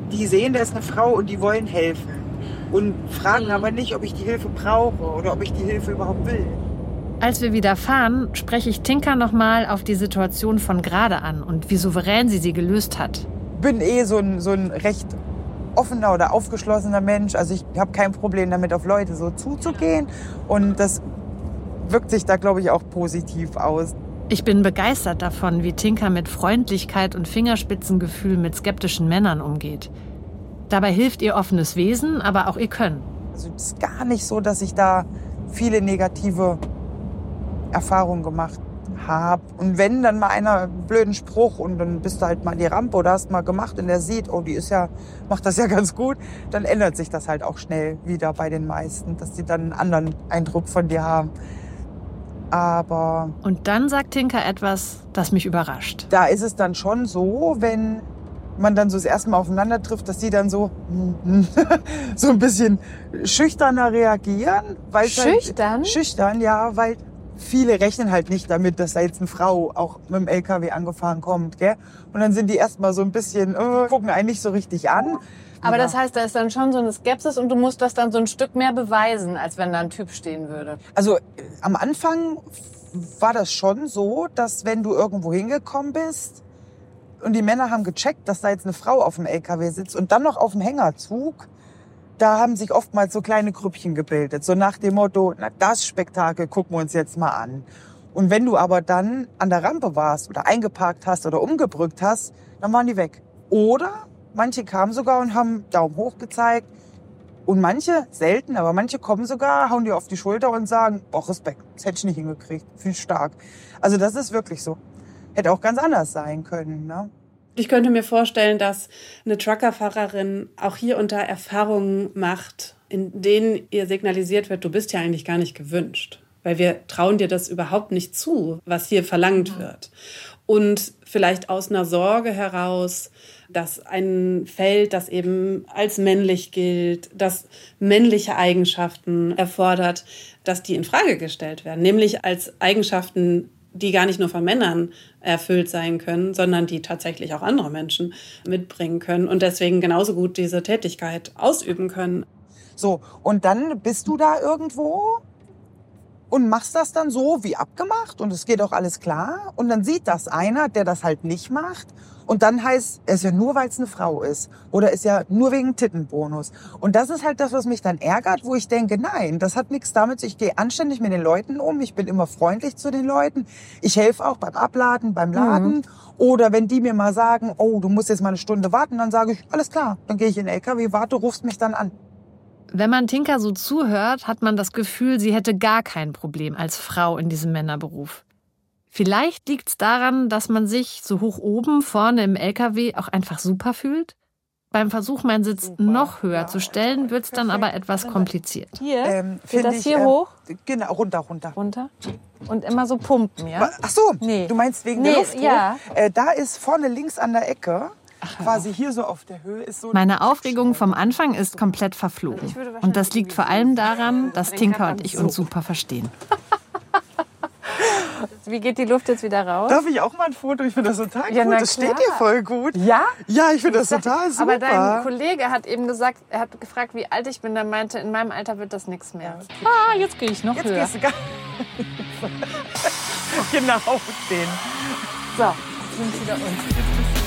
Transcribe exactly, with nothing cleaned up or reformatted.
die sehen, da ist eine Frau und die wollen helfen. Und fragen mhm. aber nicht, ob ich die Hilfe brauche oder ob ich die Hilfe überhaupt will. Als wir wieder fahren, spreche ich Tinka nochmal auf die Situation von gerade an und wie souverän sie sie gelöst hat. Ich bin eh so ein, so ein recht offener oder aufgeschlossener Mensch. Also ich habe kein Problem damit, auf Leute so zuzugehen. Und das wirkt sich da, glaube ich, auch positiv aus. Ich bin begeistert davon, wie Tinka mit Freundlichkeit und Fingerspitzengefühl mit skeptischen Männern umgeht. Dabei hilft ihr offenes Wesen, aber auch ihr Können. Also es ist gar nicht so, dass ich da viele negative Erfahrungen gemacht habe. Und wenn dann mal einer einen blöden Spruch und dann bist du halt mal in die Rampe oder hast mal gemacht und der sieht, oh, die ist ja, macht das ja ganz gut, dann ändert sich das halt auch schnell wieder bei den meisten, dass die dann einen anderen Eindruck von dir haben. Aber... Und dann sagt Tinka etwas, das mich überrascht. Da ist es dann schon so, wenn man dann so das erste Mal aufeinander trifft, dass die dann so so ein bisschen schüchterner reagieren. Weil Schüchtern? Halt, schüchtern, ja, weil viele rechnen halt nicht damit, dass da jetzt eine Frau auch mit dem L K W angefahren kommt, gell? Und dann sind die erstmal so ein bisschen, äh, gucken einen nicht so richtig an. Aber ja. Das heißt, da ist dann schon so eine Skepsis und du musst das dann so ein Stück mehr beweisen, als wenn da ein Typ stehen würde. Also äh, am Anfang war das schon so, dass wenn du irgendwo hingekommen bist und die Männer haben gecheckt, dass da jetzt eine Frau auf dem L K W sitzt und dann noch auf dem Hängerzug, da haben sich oftmals so kleine Grüppchen gebildet. So nach dem Motto, na, das Spektakel gucken wir uns jetzt mal an. Und wenn du aber dann an der Rampe warst oder eingeparkt hast oder umgebrückt hast, dann waren die weg. Oder manche kamen sogar und haben Daumen hoch gezeigt. Und manche, selten, aber manche kommen sogar, hauen dir auf die Schulter und sagen, oh, Respekt, das hätte ich nicht hingekriegt, finde ich stark. Also das ist wirklich so. Hätte auch ganz anders sein können, ne? Ich könnte mir vorstellen, dass eine Truckerfahrerin auch hier unter Erfahrungen macht, in denen ihr signalisiert wird, du bist ja eigentlich gar nicht gewünscht. Weil wir trauen dir das überhaupt nicht zu, was hier verlangt wird. Und vielleicht aus einer Sorge heraus, dass ein Feld, das eben als männlich gilt, das männliche Eigenschaften erfordert, dass die in Frage gestellt werden. Nämlich als Eigenschaften, die gar nicht nur von Männern erfüllt sein können, sondern die tatsächlich auch andere Menschen mitbringen können und deswegen genauso gut diese Tätigkeit ausüben können. So, und dann bist du da irgendwo und machst das dann so wie abgemacht und es geht auch alles klar und dann sieht das einer, der das halt nicht macht und dann heißt es ja nur, weil es eine Frau ist oder ist ja nur wegen Tittenbonus. Und das ist halt das, was mich dann ärgert, wo ich denke, nein, das hat nichts damit, ich gehe anständig mit den Leuten um, ich bin immer freundlich zu den Leuten, ich helfe auch beim Abladen, beim Laden mhm. oder wenn die mir mal sagen, oh, du musst jetzt mal eine Stunde warten, dann sage ich, alles klar, dann gehe ich in den L K W, warte, rufst mich dann an. Wenn man Tinka so zuhört, hat man das Gefühl, sie hätte gar kein Problem als Frau in diesem Männerberuf. Vielleicht liegt es daran, dass man sich so hoch oben vorne im L K W auch einfach super fühlt. Beim Versuch, meinen Sitz super, noch höher ja, zu stellen, wird es dann aber etwas kompliziert. Hier? Ähm, Geht das hier ich, hoch? Äh, genau, runter, runter. Runter? Und immer so pumpen, ja? Ach so, nee. Du meinst wegen nee, der Luft? Ja. Äh, da ist vorne links an der Ecke, Ach, quasi hier so auf der Höhe ist so... Meine Aufregung vom Anfang ist komplett verflogen. Und das liegt vor allem daran, dass Tinka und ich uns super verstehen. Wie geht die Luft jetzt wieder raus? Darf ich auch mal ein Foto? Ich finde das total ja, gut. Das steht dir voll gut. Ja? Ja, ich finde das total super. Aber dein Kollege hat eben gesagt, er hat gefragt, wie alt ich bin. Er meinte, in meinem Alter wird das nichts mehr. Ja, ah, jetzt gehe ich noch jetzt höher. Gehst du gar genau, den. So, jetzt sind wir wieder unten.